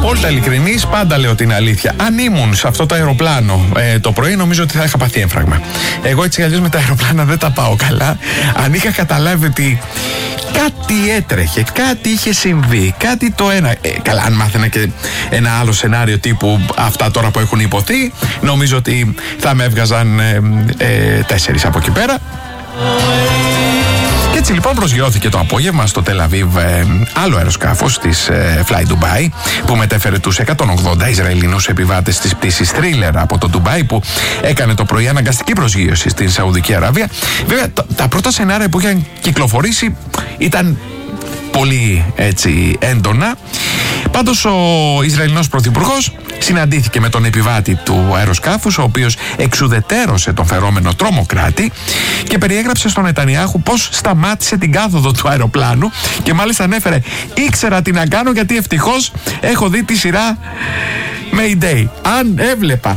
Απόλυτα ειλικρινής, πάντα λέω την αλήθεια. Αν ήμουν σε αυτό το αεροπλάνο το πρωί, νομίζω ότι θα είχα πάθει έμφραγμα. Εγώ έτσι κι αλλιώς με τα αεροπλάνα δεν τα πάω καλά. Αν είχα καταλάβει ότι κάτι έτρεχε, κάτι είχε συμβεί, κάτι το ένα. Καλά, αν μάθαινα και ένα άλλο σενάριο τύπου αυτά τώρα που έχουν υποθεί, νομίζω ότι θα με έβγαζαν 4 από εκεί πέρα. Και έτσι λοιπόν προσγειώθηκε το απόγευμα στο Τελαβίβ άλλο αεροσκάφος της Fly Dubai, που μετέφερε τους 180 Ισραηλινούς επιβάτες της πτήσης Thriller από το Ντουμπάι, που έκανε το πρωί αναγκαστική προσγείωση στην Σαουδική Αραβία. Βέβαια τα πρώτα σενάρια που είχαν κυκλοφορήσει ήταν πολύ έτσι έντονα. Πάντως ο Ισραηλινός Πρωθυπουργός συναντήθηκε με τον επιβάτη του αεροσκάφους, ο οποίος εξουδετέρωσε τον φερόμενο τρομοκράτη και περιέγραψε στον Νετανιάχου πώς σταμάτησε την κάθοδο του αεροπλάνου και μάλιστα ανέφερε: ήξερα τι να κάνω γιατί ευτυχώς έχω δει τη σειρά Mayday. Αν έβλεπα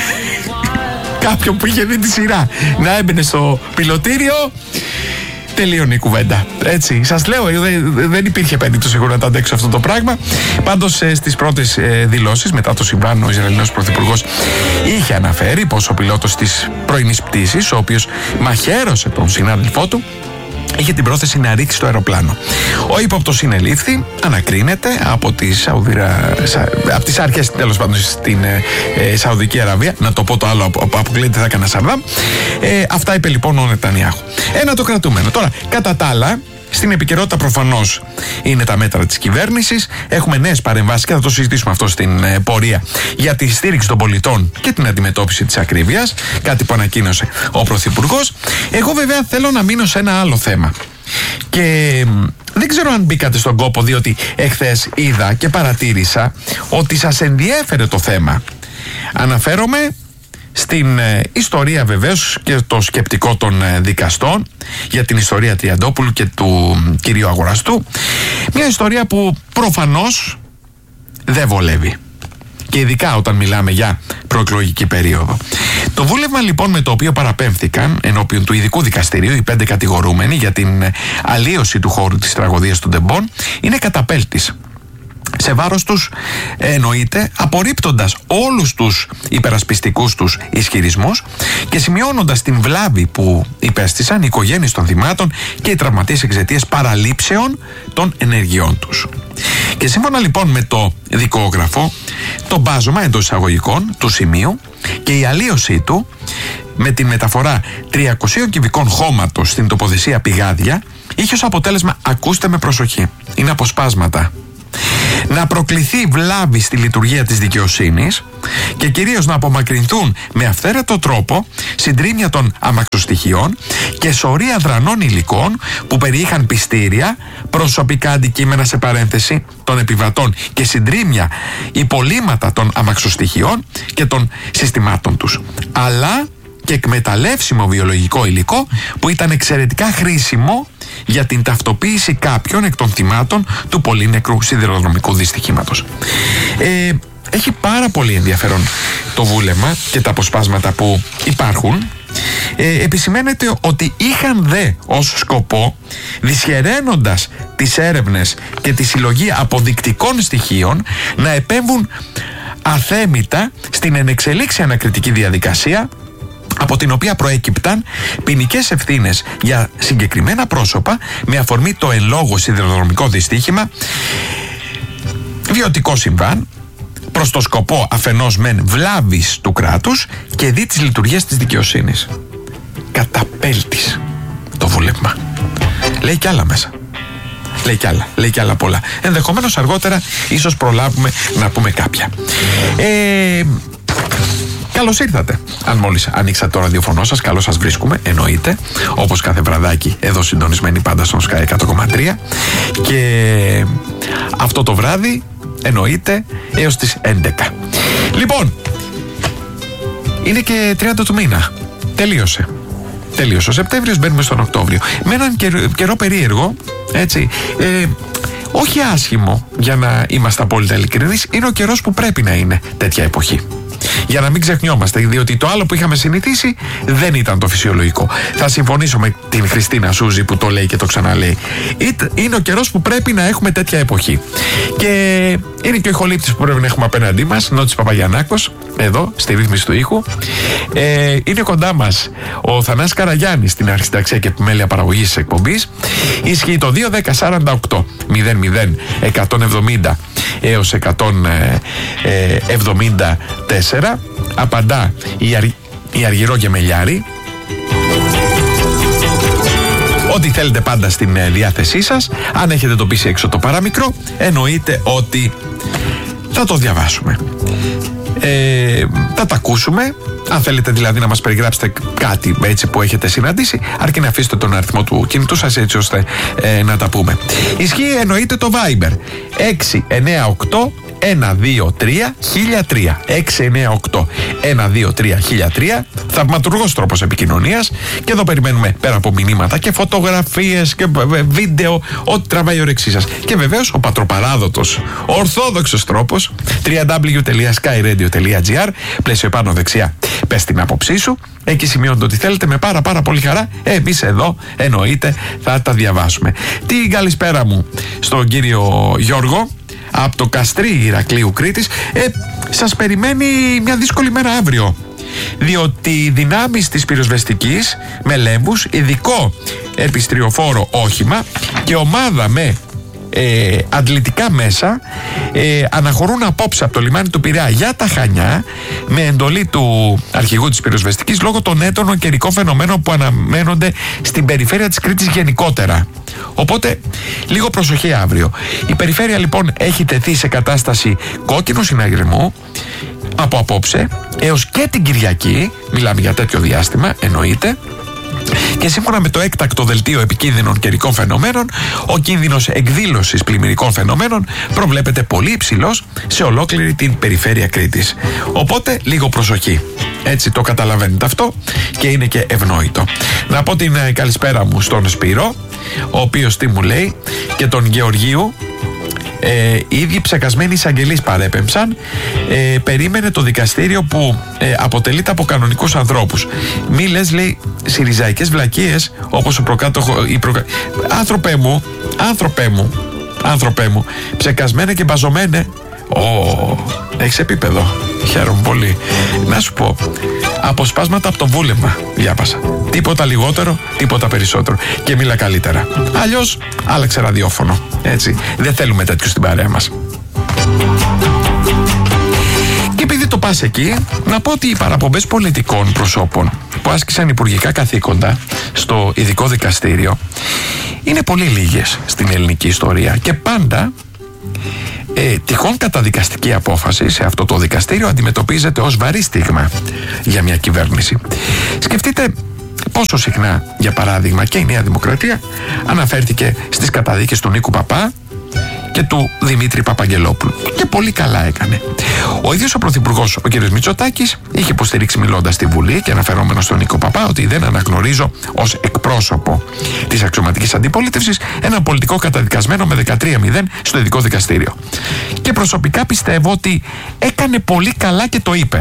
κάποιον που είχε δει τη σειρά να έμπαινε στο πιλωτήριο, τελείωνε η κουβέντα. Έτσι, σας λέω, δεν υπήρχε περίπτωση εγώ να τα αντέξω αυτό το πράγμα. Πάντως, στις πρώτες δηλώσεις μετά το συμβάν, ο Ισραηλινός Πρωθυπουργός είχε αναφέρει πως ο πιλότος της πρωινής πτήσης, ο οποίος μαχαίρωσε τον συνάδελφό του, είχε την πρόθεση να ρίξει το αεροπλάνο. Ο ύποπτος συνελήφθη, ανακρίνεται από τις αρχές τέλος πάντων στην Σαουδική Αραβία. Να το πω το άλλο, αποκλείεται θα έκανα σαρδάμ. Αυτά είπε λοιπόν ο Νετανιάχου. Ένα το κρατούμενο. Τώρα, κατά τα άλλα, στην επικαιρότητα προφανώς είναι τα μέτρα της κυβέρνησης. Έχουμε νέες παρεμβάσεις και θα το συζητήσουμε αυτό στην πορεία για τη στήριξη των πολιτών και την αντιμετώπιση της ακρίβειας. Κάτι που ανακοίνωσε ο Πρωθυπουργός. Εγώ βέβαια θέλω να μείνω σε ένα άλλο θέμα. Και δεν ξέρω αν μπήκατε στον κόπο, διότι εχθές είδα και παρατήρησα ότι σας ενδιέφερε το θέμα. Αναφέρομαι στην ιστορία βεβαίως και το σκεπτικό των δικαστών για την ιστορία Τριαντόπουλου και του κυρίου Αγοραστού. Μια ιστορία που προφανώς δεν βολεύει. Και ειδικά όταν μιλάμε για προεκλογική περίοδο. Το βούλευμα λοιπόν με το οποίο παραπέμφθηκαν ενώπιον του ειδικού δικαστηρίου οι 5 κατηγορούμενοι για την αλλίωση του χώρου της τραγωδίας των Τεμπών είναι καταπέλτης. Σε βάρος τους εννοείται, απορρίπτοντας όλους τους υπερασπιστικούς τους ισχυρισμούς και σημειώνοντας την βλάβη που υπέστησαν οι οικογένειες των θυμάτων και οι τραυματίες εξαιτίας παραλήψεων των ενεργειών τους. Και σύμφωνα λοιπόν με το δικόγραφο, το μπάζωμα εντός εισαγωγικών του σημείου και η αλλίωσή του με την μεταφορά 300 κυβικών χώματος στην τοποθεσία Πηγάδια είχε ως αποτέλεσμα, ακούστε με προσοχή, είναι αποσπάσματα, να προκληθεί βλάβη στη λειτουργία της δικαιοσύνης και κυρίως να απομακρυνθούν με αυθαίρετο τρόπο συντρίμμια των αμαξοστοιχειών και σωρία δρανών υλικών που περιείχαν πιστήρια, προσωπικά αντικείμενα σε παρένθεση των επιβατών και συντρίμμια υπολείμματα των αμαξοστοιχειών και των συστημάτων τους, αλλά και εκμεταλλεύσιμο βιολογικό υλικό που ήταν εξαιρετικά χρήσιμο για την ταυτοποίηση κάποιων εκ των θυμάτων του πολύνεκρου σιδηροδρομικού δυστυχήματος. Έχει πάρα πολύ ενδιαφέρον το βούλευμα και τα αποσπάσματα που υπάρχουν. Επισημαίνεται ότι είχαν δε ως σκοπό, δυσχεραίνοντας τις έρευνες και τη συλλογή αποδεικτικών στοιχείων, να επέμβουν αθέμητα στην ενεξελίξη ανακριτική διαδικασία, από την οποία προέκυπταν ποινικές ευθύνες για συγκεκριμένα πρόσωπα με αφορμή το εν λόγω σιδηροδρομικό δυστύχημα, βιωτικό συμβάν, προς το σκοπό αφενός μεν βλάβης του κράτους και δι της λειτουργίας της δικαιοσύνης. Καταπέλτης το βούλευμα. Λέει κι άλλα μέσα. Λέει κι άλλα πολλά. Ενδεχομένως αργότερα ίσως προλάβουμε να πούμε κάποια. Καλώς ήρθατε. Αν μόλις ανοίξατε το ραδιοφωνό σας, καλώς σας βρίσκουμε, εννοείται. Όπως κάθε βραδάκι, εδώ συντονισμένοι πάντα στον Sky 100,3. Και αυτό το βράδυ, εννοείται, έως τις 11. Λοιπόν, είναι και 30 του μήνα. Τελείωσε ο Σεπτέμβριος, μπαίνουμε στον Οκτώβριο. Με έναν καιρό περίεργο, έτσι. Όχι άσχημο, για να είμαστε απόλυτα ειλικρινείς, είναι ο καιρός που πρέπει να είναι τέτοια εποχή. Για να μην ξεχνιόμαστε, διότι το άλλο που είχαμε συνηθίσει δεν ήταν το φυσιολογικό. Θα συμφωνήσω με την Χριστίνα Σούζη που το λέει και το ξαναλέει. Είναι ο καιρός που πρέπει να έχουμε τέτοια εποχή. Και είναι και ο ηχολήπτης που πρέπει να έχουμε απέναντί μας, Νότης Παπαγιαννάκος, εδώ στη ρύθμιση του ήχου. Είναι κοντά μας ο Θανάσης Καραγιάννης στην αρχισυνταξία και επιμέλεια παραγωγής της εκπομπής. Ισχύει το 2-10-48 00 170 έως 174. Απαντά η Αργυρό Γεμελιάρη. Ό,τι θέλετε πάντα στην διάθεσή σας. Αν έχετε το πίσει έξω το παραμικρό, εννοείται ότι θα το διαβάσουμε. Θα τα ακούσουμε. Αν θέλετε δηλαδή να μας περιγράψετε κάτι έτσι που έχετε συναντήσει, αρκεί να αφήσετε τον αριθμό του κινητού σας έτσι ώστε να τα πούμε. Ισχύει εννοείται το Viber 698 123 1003. 698 123 1003. Θαυματουργός τρόπος επικοινωνίας. Και εδώ περιμένουμε πέρα από μηνύματα και φωτογραφίες και βίντεο, ό,τι τραβάει η όρεξή σας. Και βεβαίως ο πατροπαράδοτος, ορθόδοξος τρόπος www.skyradio.gr. Πλαίσιο πάνω δεξιά. Πες την άποψή σου. Εκεί σημειώνετε ό,τι θέλετε με πάρα πολύ χαρά. Εμείς εδώ εννοείται θα τα διαβάσουμε. Την καλησπέρα μου στον κύριο Γιώργο από το Καστρί Ηρακλείου Κρήτης. Σας περιμένει μια δύσκολη μέρα αύριο, διότι οι δυνάμεις της πυροσβεστικής με λέμβους, ειδικό επιστριοφόρο όχημα και ομάδα με αντλητικά μέσα αναχωρούν απόψε από το λιμάνι του Πειραιά για τα Χανιά με εντολή του αρχηγού της πυροσβεστικής λόγω των έντονων καιρικών φαινομένων που αναμένονται στην περιφέρεια της Κρήτης γενικότερα. Οπότε λίγο προσοχή αύριο. Η περιφέρεια λοιπόν έχει τεθεί σε κατάσταση κόκκινου συναγερμού από απόψε έως και την Κυριακή. Μιλάμε για τέτοιο διάστημα εννοείται. Και σύμφωνα με το έκτακτο δελτίο επικίνδυνων καιρικών φαινομένων, ο κίνδυνος εκδήλωσης πλημμυρικών φαινομένων προβλέπεται πολύ υψηλός σε ολόκληρη την περιφέρεια Κρήτης. Οπότε λίγο προσοχή. Έτσι το καταλαβαίνετε αυτό και είναι και ευνόητο. Να πω την καλησπέρα μου στον Σπύρο, ο οποίος τι μου λέει, και τον Γεωργίου. Οι ίδιοι ψεκασμένοι εισαγγελείς παρέπεμψαν. Περίμενε το δικαστήριο που αποτελείται από κανονικούς ανθρώπους. Μη λες, λέει, συριζαϊκές βλακίες όπως ο προκάτοχο. Άνθρωπέ μου, ψεκασμένε και μπαζωμένε. Έχεις επίπεδο. Χαίρομαι πολύ. Να σου πω, αποσπάσματα από το βούλευμα διάβασα. Τίποτα λιγότερο, τίποτα περισσότερο. Και μίλα καλύτερα. Αλλιώς άλλαξε ραδιόφωνο. Έτσι. Δεν θέλουμε τέτοιους στην παρέα μας. Και επειδή το πας εκεί, να πω ότι οι παραπομπές πολιτικών προσώπων που άσκησαν υπουργικά καθήκοντα στο ειδικό δικαστήριο είναι πολύ λίγες στην ελληνική ιστορία και πάντα τυχόν καταδικαστική απόφαση σε αυτό το δικαστήριο αντιμετωπίζεται ως βαρύ στίγμα για μια κυβέρνηση. Σκεφτείτε πόσο συχνά, για παράδειγμα, και η Νέα Δημοκρατία αναφέρθηκε στις καταδίκες του Νίκου Παπά και του Δημήτρη Παπαγγελόπουλου. Και πολύ καλά έκανε. Ο ίδιος ο Πρωθυπουργός, ο κ. Μητσοτάκης, είχε υποστηρίξει μιλώντας στη Βουλή και αναφερόμενος στον Νίκο Παπά ότι δεν αναγνωρίζω ως εκπρόσωπο της αξιωματικής αντιπολίτευσης ένα πολιτικό καταδικασμένο με 13-0 στο ειδικό δικαστήριο. Και προσωπικά πιστεύω ότι έκανε πολύ καλά και το είπε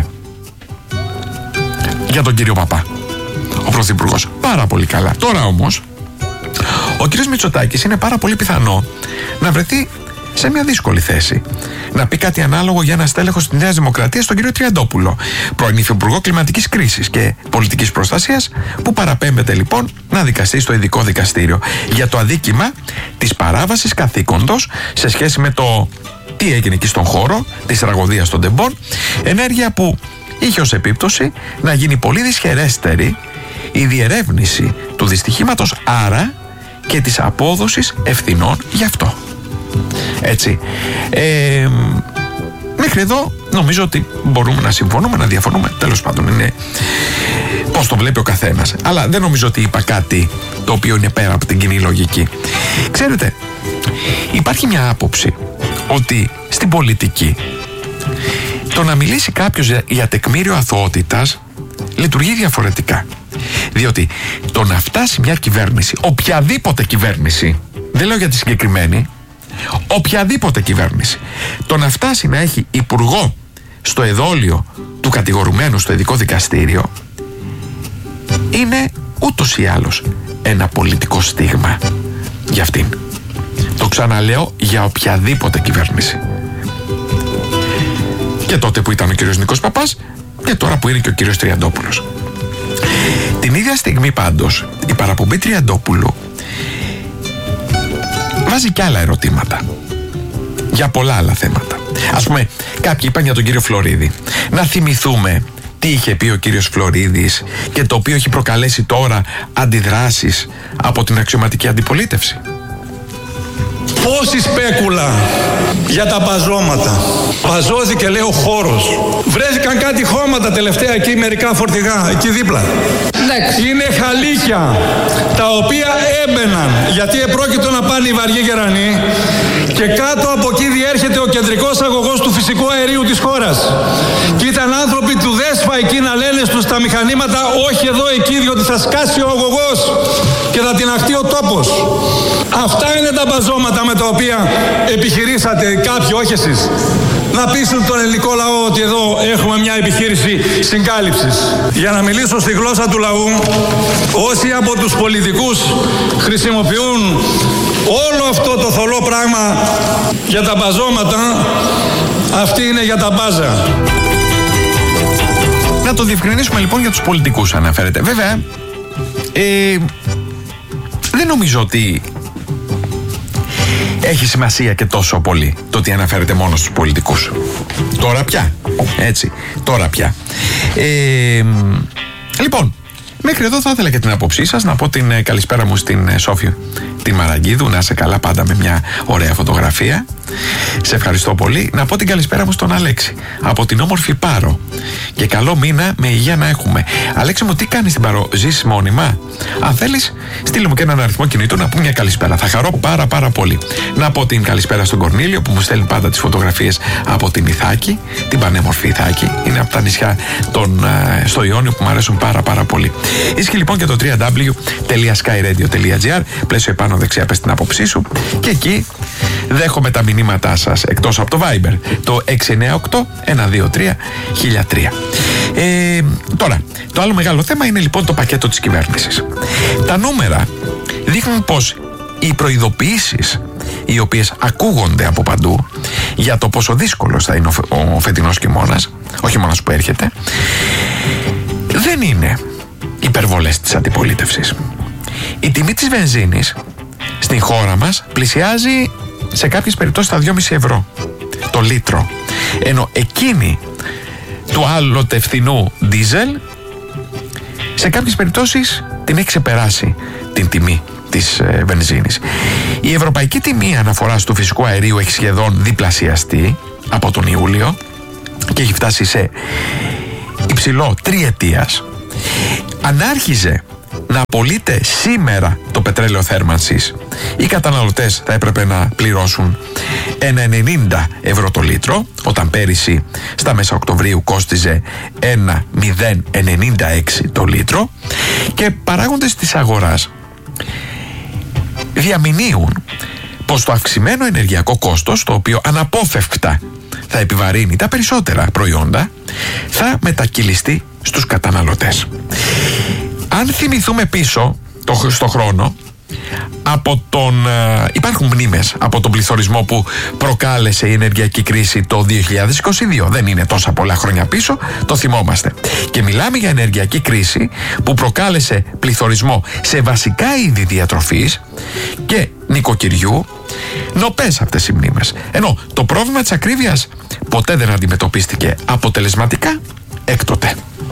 για τον κύριο Παπά ο Πρωθυπουργός. Πάρα πολύ καλά. Τώρα όμως ο κ. Μητσοτάκης είναι πάρα πολύ πιθανό να βρεθεί σε μια δύσκολη θέση. Να πει κάτι ανάλογο για ένα στέλεχος της Νέας Δημοκρατίας, τον κύριο Τριαντόπουλο, πρώην υφυπουργό κλιματικής κρίσης και πολιτικής προστασίας, που παραπέμπεται λοιπόν να δικαστεί στο ειδικό δικαστήριο για το αδίκημα της παράβασης καθήκοντος σε σχέση με το τι έγινε εκεί στον χώρο της τραγωδίας των Τεμπών, ενέργεια που είχε ως επίπτωση να γίνει πολύ δυσχερέστερη η διερεύνηση του δυστυχήματος, άρα και της απόδοσης ευθυνών γι' αυτό. Έτσι. Μέχρι εδώ νομίζω ότι μπορούμε να συμφωνούμε, να διαφωνούμε. Τέλος πάντων, είναι πώς το βλέπει ο καθένας. Αλλά δεν νομίζω ότι είπα κάτι το οποίο είναι πέρα από την κοινή λογική. Ξέρετε, υπάρχει μια άποψη ότι στην πολιτική το να μιλήσει κάποιος για τεκμήριο αθωότητας λειτουργεί διαφορετικά. Διότι το να φτάσει μια κυβέρνηση, οποιαδήποτε κυβέρνηση, δεν λέω για τη συγκεκριμένη, οποιαδήποτε κυβέρνηση, το να φτάσει να έχει υπουργό στο εδόλιο του κατηγορουμένου στο ειδικό δικαστήριο είναι ούτως ή άλλως ένα πολιτικό στίγμα για αυτήν. Το ξαναλέω για οποιαδήποτε κυβέρνηση. Και τότε που ήταν ο κύριος Νίκος Παπάς και τώρα που είναι και ο κύριος Τριαντόπουλος. Την ίδια στιγμή πάντως η παραπομπή Τριαντόπουλου βάζει και άλλα ερωτήματα για πολλά άλλα θέματα. Ας πούμε, κάποιοι είπαν για τον κύριο Φλωρίδη. Να θυμηθούμε τι είχε πει ο κύριος Φλωρίδης και το οποίο έχει προκαλέσει τώρα αντιδράσεις από την αξιωματική αντιπολίτευση. Πόση σπέκουλα για τα παζώματα. Παζώθηκε, λέει, ο χώρος. Βρέθηκαν κάτι χώματα τελευταία εκεί, μερικά φορτηγά, εκεί δίπλα. Είναι χαλίκια τα οποία έμπαιναν γιατί επρόκειτο να πάνε οι βαριοί γερανοί και κάτω από εκεί διέρχεται ο κεντρικός αγωγός του φυσικού αερίου της χώρας. Και ήταν άνθρωποι του ΔΕΣΦΑ εκεί να λένε στους τα μηχανήματα όχι εδώ εκεί διότι θα σκάσει ο αγωγός και θα τιναχτεί ο τόπος. Αυτά είναι τα μπαζώματα με τα οποία επιχειρήσατε κάποιοι, όχι εσείς, να πείσουν τον ελληνικό λαό ότι εδώ έχουμε μια επιχείρηση συγκάλυψης. Για να μιλήσω στη γλώσσα του λαού, όσοι από τους πολιτικούς χρησιμοποιούν όλο αυτό το θολό πράγμα για τα μπαζώματα, αυτή είναι για τα μπάζα. Να το διευκρινίσουμε λοιπόν για τους πολιτικούς αναφέρεται. Βέβαια, δεν νομίζω ότι έχει σημασία και τόσο πολύ το ότι αναφέρεται μόνο στους πολιτικούς. Τώρα πια. Έτσι. Τώρα πια. Λοιπόν, μέχρι εδώ θα ήθελα και την άποψή σας. Να πω την καλησπέρα μου στην Σόφη την Μαραγκίδου. Να είσαι καλά πάντα με μια ωραία φωτογραφία. Σε ευχαριστώ πολύ. Να πω την καλησπέρα μου στον Αλέξη από την όμορφη Πάρο. Και καλό μήνα με υγεία να έχουμε. Αλέξη μου, τι κάνεις στην Πάρο, ζεις μόνιμα? Αν θέλεις, στείλε μου και έναν αριθμό κινητού να πούμε μια καλησπέρα. Θα χαρώ πάρα πολύ. Να πω την καλησπέρα στον Κορνήλιο που μου στέλνει πάντα τις φωτογραφίες από την Ιθάκη, την πανέμορφη Ιθάκη. Είναι από τα νησιά στο Ιόνιο που μου αρέσουν πάρα πολύ. Ίσχυε λοιπόν και το www.skyradio.gr. Πλαίσιο επάνω δεξιά πες την άποψή σου. Και εκεί δέχομαι τα μηνύματά σας εκτός από το Viber, το 698-123-1003. Τώρα, το άλλο μεγάλο θέμα είναι λοιπόν το πακέτο της κυβέρνησης. Τα νούμερα δείχνουν πως οι προειδοποιήσεις οι οποίες ακούγονται από παντού για το πόσο δύσκολος θα είναι ο φετινός χειμώνας, ο χειμώνας που έρχεται, δεν είναι υπερβολές της αντιπολίτευσης. Η τιμή της βενζίνης στην χώρα μας πλησιάζει σε κάποιες περιπτώσεις τα 2,5 ευρώ το λίτρο, ενώ εκείνη του άλλοτε φθηνού ντίζελ σε κάποιες περιπτώσεις την έχει ξεπεράσει την τιμή της βενζίνης. Η ευρωπαϊκή τιμή αναφοράς του φυσικού αερίου έχει σχεδόν διπλασιαστεί από τον Ιούλιο και έχει φτάσει σε υψηλό τριετίας. Αν άρχιζε να απολύται σήμερα το πετρέλαιο θέρμανσης, οι καταναλωτές θα έπρεπε να πληρώσουν 1,90 ευρώ το λίτρο, όταν πέρυσι στα μέσα Οκτωβρίου κόστιζε 1,096 το λίτρο, και παράγοντες της αγοράς διαμηνύουν πως το αυξημένο ενεργειακό κόστος, το οποίο αναπόφευκτα θα επιβαρύνει τα περισσότερα προϊόντα, θα μετακυλιστεί στους καταναλωτές. Αν θυμηθούμε πίσω στο χρόνο, υπάρχουν μνήμες από τον πληθωρισμό που προκάλεσε η ενεργειακή κρίση το 2022. Δεν είναι τόσα πολλά χρόνια πίσω, το θυμόμαστε. Και μιλάμε για ενεργειακή κρίση που προκάλεσε πληθωρισμό σε βασικά είδη διατροφής και νοικοκυριού. Νοπές αυτές οι μνήμες. Ενώ το πρόβλημα της ακρίβειας ποτέ δεν αντιμετωπίστηκε αποτελεσματικά έκτοτε.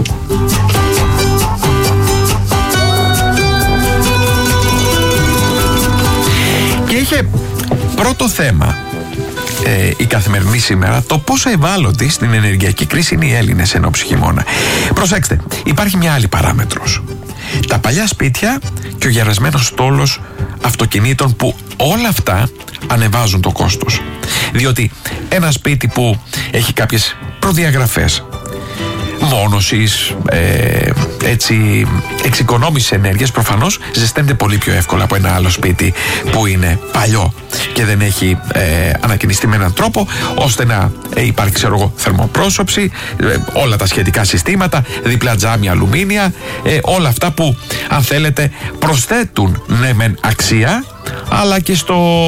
Και είχε πρώτο θέμα η Καθημερινή σήμερα το πόσο ευάλωτοι στην ενεργειακή κρίση είναι οι Έλληνες ενόψει χειμώνα. Προσέξτε, υπάρχει μια άλλη παράμετρος. Τα παλιά σπίτια και ο γερασμένος στόλος αυτοκινήτων, που όλα αυτά ανεβάζουν το κόστος. Διότι ένα σπίτι που έχει κάποιες προδιαγραφές, μόνωσης, εξοικονόμησης ενέργειας, προφανώς ζεσταίνεται πολύ πιο εύκολα από ένα άλλο σπίτι που είναι παλιό και δεν έχει ανακαινιστεί με έναν τρόπο ώστε να υπάρχει θερμοπρόσωψη, όλα τα σχετικά συστήματα, διπλά τζάμια, αλουμίνια, όλα αυτά που αν θέλετε προσθέτουν ναι μεν αξία, αλλά και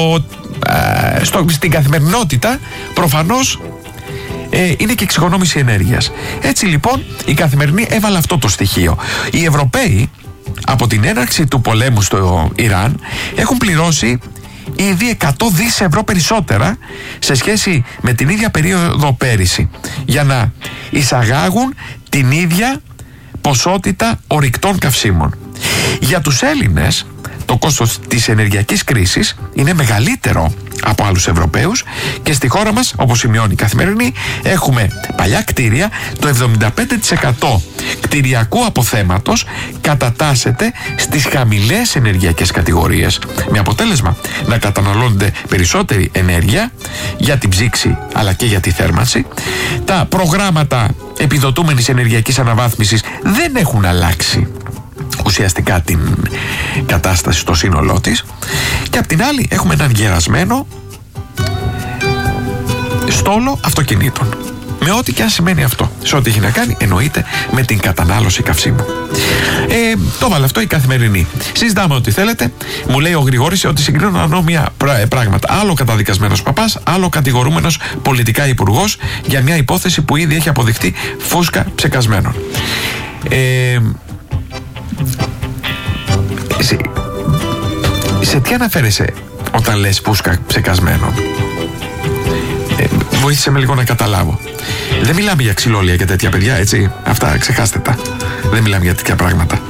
στην καθημερινότητα προφανώς είναι και εξοικονόμηση ενέργειας. Έτσι λοιπόν η Καθημερινή έβαλε αυτό το στοιχείο. Οι Ευρωπαίοι από την έναρξη του πολέμου στο Ιράν έχουν πληρώσει ήδη 100 δις ευρώ περισσότερα σε σχέση με την ίδια περίοδο πέρυσι για να εισαγάγουν την ίδια ποσότητα ορυκτών καυσίμων. Για τους Έλληνες το κόστος της ενεργειακής κρίσης είναι μεγαλύτερο από άλλους Ευρωπαίους και στη χώρα μας, όπως σημειώνει η Καθημερινή, έχουμε παλιά κτίρια, το 75% κτηριακού αποθέματος κατατάσσεται στις χαμηλές ενεργειακές κατηγορίες, με αποτέλεσμα να καταναλώνεται περισσότερη ενέργεια για την ψήξη αλλά και για τη θέρμανση. Τα προγράμματα επιδοτούμενης ενεργειακής αναβάθμισης δεν έχουν αλλάξει ουσιαστικά την κατάσταση στο σύνολό της, και απ' την άλλη έχουμε έναν γερασμένο στόλο αυτοκινήτων, με ό,τι και αν σημαίνει αυτό, σε ό,τι έχει να κάνει εννοείται με την κατανάλωση καυσίμου. Το βάλε αυτό η Καθημερινή. Συζητάμε ό,τι θέλετε. Μου λέει ο Γρηγόρης ότι συγκρίνουν ανώμια πράγματα. Άλλο καταδικασμένος παπάς, άλλο κατηγορούμενος πολιτικά υπουργός για μια υπόθεση που ήδη έχει αποδειχτεί φούσκα ψεκασμένων. Σε τι αναφέρεσαι όταν λες φούσκα ψεκασμένων? Βοήθησε με λίγο να καταλάβω. Δεν μιλάμε για ξυλόλια και τέτοια, παιδιά, έτσι. Αυτά ξεχάστε τα. Δεν μιλάμε για τέτοια πράγματα.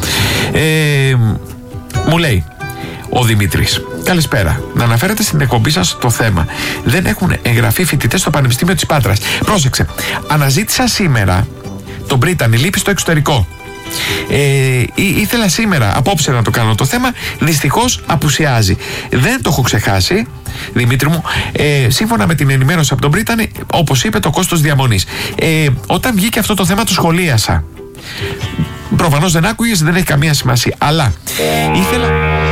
Μου λέει ο Δημήτρης, καλησπέρα. Να αναφέρετε στην εκπομπή σας το θέμα. Δεν έχουν εγγραφεί φοιτητές στο Πανεπιστήμιο της Πάτρας. Πρόσεξε. Αναζήτησα σήμερα τον Πρίτανη, λείπει στο εξωτερικό. Ήθελα σήμερα, απόψε να το κάνω το θέμα. Δυστυχώς απουσιάζει. Δεν το έχω ξεχάσει, Δημήτρη μου. Σύμφωνα με την ενημέρωση από τον Πρίτανη, όπως είπε, το κόστος διαμονής. Όταν βγήκε αυτό το θέμα το σχολίασα. Προφανώς δεν άκουγες, δεν έχει καμία σημασία. Αλλά ήθελα...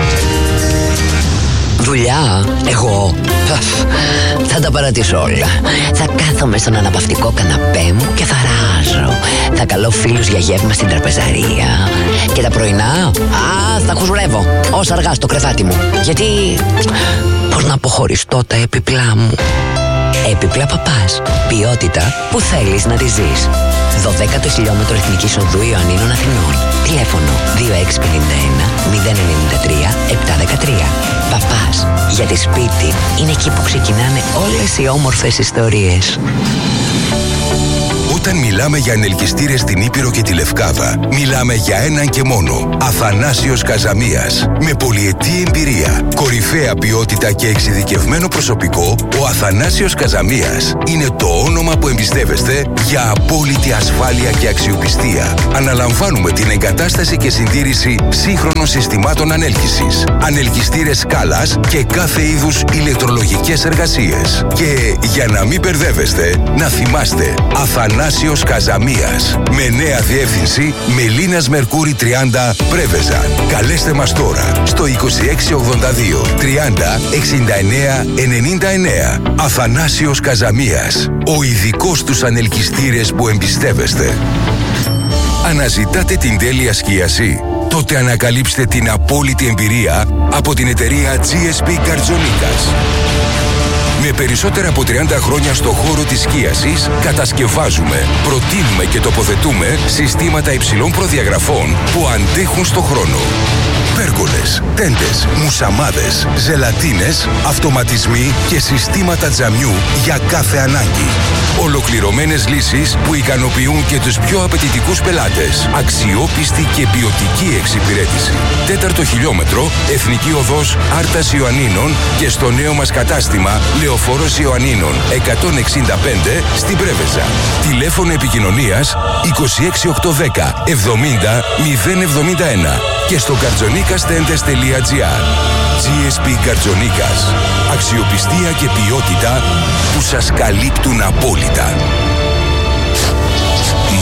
Δουλειά, εγώ θα τα παρατήσω όλα. Θα κάθομαι στον αναπαυτικό καναπέ μου και θα ράζω. Θα καλώ φίλους για γεύμα στην τραπεζαρία. Και τα πρωινά, θα χουσουρεύω όσα αργά στο κρεβάτι μου. Γιατί, πώς να αποχωριστώ τα έπιπλά μου. Έπιπλα Παπάς. Ποιότητα που θέλεις να τη ζεις. 12ο χιλιόμετρο Εθνικής Οδού Ιωαννίνων Αθηνών. Τηλέφωνο 2651 093 713. Παπάς. Γιατί σπίτι είναι εκεί που ξεκινάνε όλες οι όμορφες ιστορίες. Όταν μιλάμε για ενελκυστήρες στην Ήπειρο και τη Λευκάδα, μιλάμε για έναν και μόνο. Αθανάσιος Καζαμίας. Με πολυετή εμπειρία, κορυφαία ποιότητα και εξειδικευμένο προσωπικό, ο Αθανάσιος Καζαμίας είναι το όνομα που εμπιστεύεστε για απόλυτη ασφάλεια και αξιοπιστία. Αναλαμβάνουμε την εγκατάσταση και συντήρηση σύγχρονων συστημάτων ανέλκυσης, ανελκυστήρες σκάλας και κάθε είδους ηλεκτρολογικές εργασίες. Και για να μην μπερδεύεστε, να θυμάστε, Αθανάσιος Καζαμίας. Με νέα διεύθυνση Μελίνας Μερκούρη 30 Πρέβεζα. Καλέστε μας τώρα στο 2682 30 69 99. Αθανάσιος Καζαμίας. Ο ειδικός στους ανελκυστήρες που εμπιστεύεστε. Αναζητάτε την τέλεια σκίαση? Τότε ανακαλύψτε την απόλυτη εμπειρία από την εταιρεία GSP Καρτζονίκας. Με περισσότερα από 30 χρόνια στο χώρο της σκίασης, κατασκευάζουμε, προτείνουμε και τοποθετούμε συστήματα υψηλών προδιαγραφών που αντέχουν στο χρόνο. Πέργολες, τέντες, μουσαμάδες, ζελατίνες, αυτοματισμοί και συστήματα τζαμιού για κάθε ανάγκη. Ολοκληρωμένες λύσεις που ικανοποιούν και τους πιο απαιτητικούς πελάτες. Αξιόπιστη και ποιοτική εξυπηρέτηση. 4ο χιλιόμετρο, Εθνική Οδός Άρτας Ιωαννίνων και στο νέο μας κατάστημα Λεωφόρος Ιωαννίνων 165 στην Πρέβεζα. Τηλέφωνο επικοινωνίας 26810 70 071 και στο kartzonikastentes.gr. GSP Καρτζονίκας. Αξιοπιστία και ποιότητα που σας καλύπτουν απόλυτα. Μόνο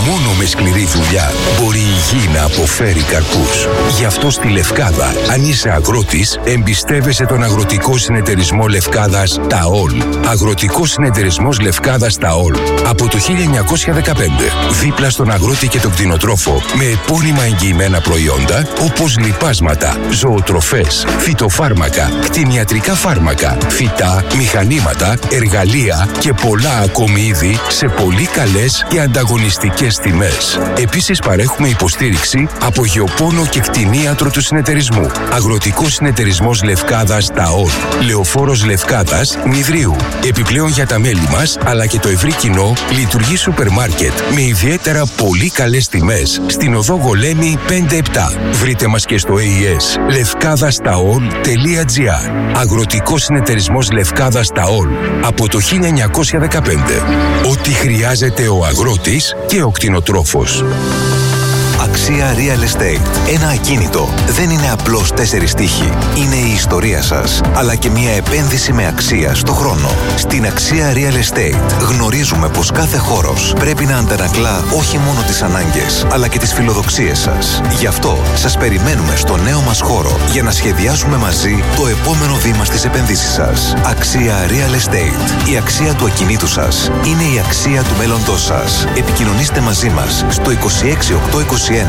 με σκληρή δουλειά μπορεί η γη να αποφέρει καρπούς. Γι' αυτό στη Λευκάδα, αν είσαι αγρότης, εμπιστεύεσαι τον Αγροτικό Συνεταιρισμό Λευκάδας ΤΑΟΛ. Αγροτικός Συνεταιρισμός Λευκάδας ΤΑΟΛ. Από το 1915, δίπλα στον αγρότη και τον κτηνοτρόφο, με επώνυμα εγγυημένα προϊόντα όπως λιπάσματα, ζωοτροφές, φυτοφάρμακα, κτηνιατρικά φάρμακα, φυτά, μηχανήματα, εργαλεία και πολλά ακόμη είδη σε πολύ καλές και ανταγωνιστικές τιμές. Επίσης παρέχουμε υποστήριξη από γεωπόνο και κτηνίατρο του συνεταιρισμού. Αγροτικός Συνεταιρισμός Λευκάδας ΤΑΟΛ. Λεωφόρος Λευκάδας Νηδρίου. Επιπλέον για τα μέλη μας αλλά και το ευρύ κοινό λειτουργεί σούπερ μάρκετ με ιδιαίτερα πολύ καλές τιμές στην οδό Γολέμη 5-7. Βρείτε μας και στο AES levkadastaol.gr. Αγροτικός Συνεταιρισμός Λευκάδας ΤΑΟΛ. Από το 1915. Ό,τι χρειάζεται ο αγρότης και ο κτηνοτρόφος. Αξία Real Estate. Ένα ακίνητο δεν είναι απλώς 4 τείχη. Είναι η ιστορία σας, αλλά και μια επένδυση με αξία στο χρόνο. Στην Αξία Real Estate γνωρίζουμε πως κάθε χώρος πρέπει να αντανακλά όχι μόνο τις ανάγκες, αλλά και τις φιλοδοξίες σας. Γι' αυτό σας περιμένουμε στο νέο μας χώρο για να σχεδιάσουμε μαζί το επόμενο βήμα στις επενδύσεις σας. Αξία Real Estate. Η αξία του ακινήτου σας είναι η αξία του μέλλοντός σας. Επικοινωνήστε μαζί μας στο 26821 81 069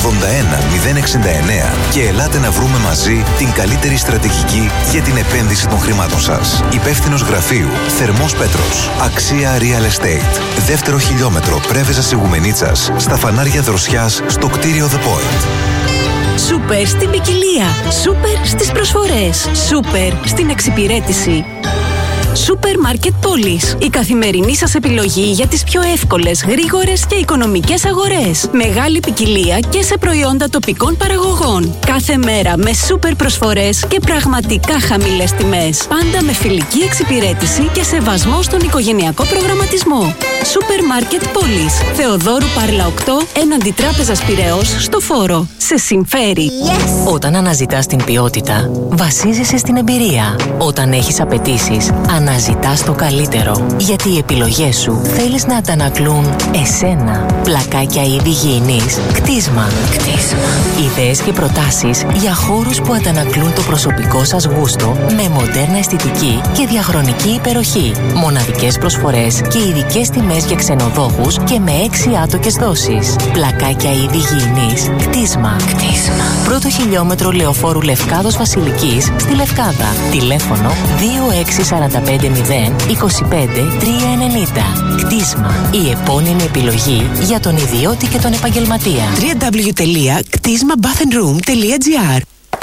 και ελάτε να βρούμε μαζί την καλύτερη στρατηγική για την επένδυση των χρημάτων σας. Υπεύθυνος γραφείου Θερμός Πέτρος. Αξία Real Estate. Δεύτερο χιλιόμετρο Πρέβεζας Ιγουμενίτσας, στα φανάρια Δροσιάς, στο κτίριο The Point. Σούπερ στην ποικιλία. Σούπερ στις προσφορές. Σούπερ στην εξυπηρέτηση. Σούπερ Μάρκετ Πόλης. Η καθημερινή σας επιλογή για τις πιο εύκολες, γρήγορες και οικονομικές αγορές. Μεγάλη ποικιλία και σε προϊόντα τοπικών παραγωγών. Κάθε μέρα με σούπερ προσφορές και πραγματικά χαμηλές τιμές. Πάντα με φιλική εξυπηρέτηση και σεβασμό στον οικογενειακό προγραμματισμό. Σούπερ Μάρκετ Πόλης. Θεοδόρου Πάρλα 8, έναντι Τράπεζας Πειραιώς, στο Φόρο. Σε συμφέρει. Yes. Όταν αναζητάς την ποιότητα, βασίζεσαι στην εμπειρία. Όταν έχεις απαιτήσεις, αναζητάς το καλύτερο. Γιατί οι επιλογές σου θέλεις να αντανακλούν εσένα. Πλακάκια είδη υγιεινής. Κτίσμα. Ιδέες και προτάσεις για χώρους που αντανακλούν το προσωπικό σας γούστο με μοντέρνα αισθητική και διαχρονική υπεροχή. Μοναδικές προσφορές και ειδικές τιμές για ξενοδόχους και με 6 άτοκες δόσεις. Πλακάκια είδη υγιεινής. Κτίσμα. Πρώτο χιλιόμετρο Λεωφόρου Λευκάδος Βασιλικής στη Λευκάδα. Τηλέφωνο 26450 25 390. Κτίσμα. Η επώνυμη επιλογή για τον ιδιώτη και τον επαγγελματία. www.ktizmabathandroom.gr.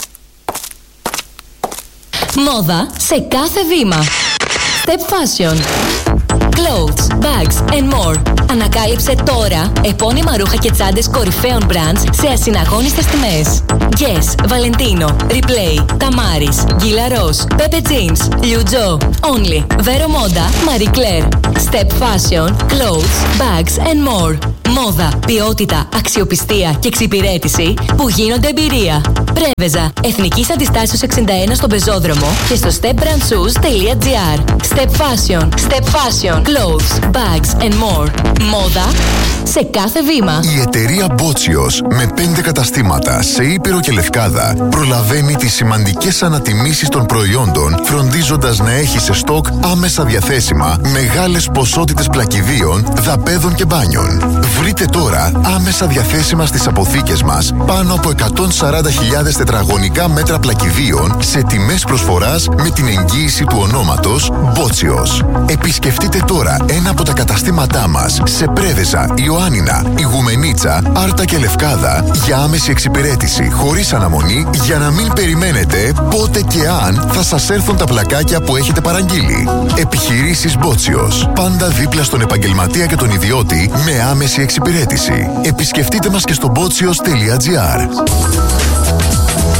Μόδα σε κάθε βήμα. Step Fashion. Clothes, bags and more. Ανακάλυψε τώρα επώνυμα ρούχα και τσάντες κορυφαίων brands σε ασυναγώνιστες τιμές. Guess, Valentino, Replay, Tamaris, Gilaros, Pepe Jeans, Liu Jo, Only, Vero Moda, Marie Claire. Step Fashion, Clothes, Bags and more. Μόδα, ποιότητα, αξιοπιστία και εξυπηρέτηση που γίνονται εμπειρία. Πρέβεζα, Εθνικής Αντιστάσεως 61 στον Πεζόδρομο και στο stepbrandshoes.gr. Step Fashion, Clothes, Bags and more. Μόδα σε κάθε βήμα. Η εταιρεία Μπότσιος με 5 καταστήματα σε Ήπειρο και Λευκάδα προλαβαίνει τις σημαντικές ανατιμήσεις των προϊόντων, φροντίζοντας να έχει σε στόκ άμεσα διαθέσιμα μεγάλες ποσότητες πλακιδίων, δαπέδων και μπάνιων. Βρείτε τώρα άμεσα διαθέσιμα στις αποθήκες μας πάνω από 140.000 τετραγωνικά μέτρα πλακιδίων σε τιμές προσφοράς με την εγγύηση του ονόματος Μπότσιος. Επισκεφτείτε τώρα ένα από τα καταστήματά μας σε Πρέβεζα, Ιωάννινα, Ιγουμενίτσα, Άρτα και Λευκάδα για άμεση εξυπηρέτηση χωρίς αναμονή, για να μην περιμένετε πότε και αν θα σας έρθουν τα πλακάκια που έχετε παραγγείλει. Επιχειρήσεις Μπότσιος. Πάντα δίπλα στον επαγγελματία και τον ιδιώτη με άμεση εξυπηρέτηση. Επισκεφτείτε μας και στο botsios.gr.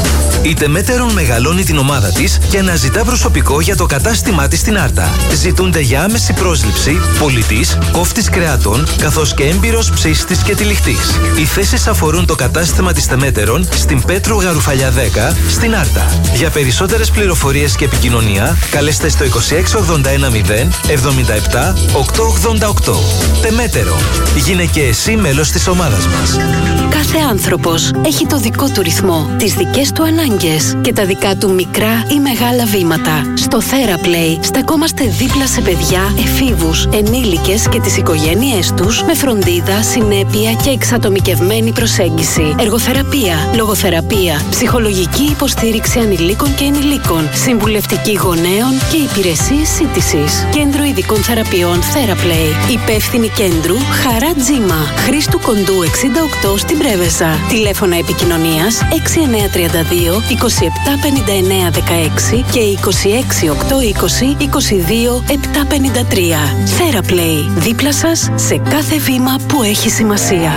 Η Τεμέτερον μεγαλώνει την ομάδα της και αναζητά προσωπικό για το κατάστημά της στην Άρτα. Ζητούνται για άμεση πρόσληψη πολιτής, κόφτης κρεατών, καθώς και έμπειρος ψήστης και τυλιχτής. Οι θέσεις αφορούν το κατάστημα της Τεμέτερον στην Πέτρου Γαρουφαλιά 10 στην Άρτα. Για περισσότερες πληροφορίες και επικοινωνία, καλέστε στο 26810 77 888. Τεμέτερον. Γίνε και εσύ μέλος της ομάδας μας. Κάθε άνθρωπος έχει το δικό του ρυθμό, τις δικές του ανάγκες και τα δικά του μικρά ή μεγάλα βήματα. Στο TheraPlay στακόμαστε δίπλα σε παιδιά, εφήβους, ενήλικες και τις οικογένειές τους με φροντίδα, συνέπεια και εξατομικευμένη προσέγγιση. Εργοθεραπεία, λογοθεραπεία, ψυχολογική υποστήριξη ανηλίκων και ενηλίκων, συμβουλευτική γονέων και υπηρεσίες σύντησης. Κέντρο ειδικών θεραπείων TheraPlay. Υπεύθυνη κέντρου Χαρά Τζίμα. Χρήστου Κοντού 68 στην Πρέβεζα. Τηλέφωνα επικοινωνίας 6932 2759 16 και 26 820 22 753. TheraPlay. Δίπλα σας σε κάθε βήμα που έχει σημασία.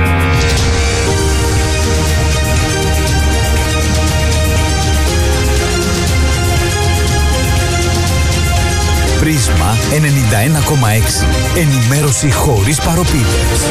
Πρίσμα 91,6. Ενημέρωση χωρίς παροπίδες.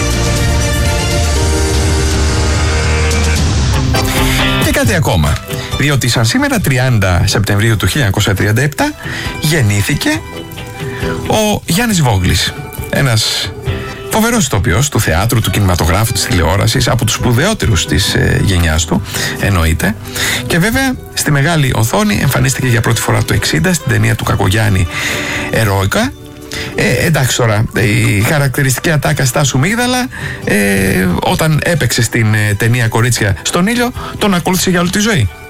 Και κάτι ακόμα, διότι σαν σήμερα 30 Σεπτεμβρίου του 1937 γεννήθηκε ο Γιάννης Βόγλης, ένας φοβερός ηθοποιός του θεάτρου, του κινηματογράφου, της τηλεόρασης, από τους σπουδαιότερους της γενιάς του, εννοείται. Και βέβαια στη μεγάλη οθόνη εμφανίστηκε για πρώτη φορά το 60 στην ταινία του Κακογιάννη Ερόικα. Εντάξει τώρα, η χαρακτηριστική ατάκα Στάσου Μίγδαλα όταν έπαιξε στην ταινία Κορίτσια στον ήλιο, τον ακολούθησε για όλη τη ζωή.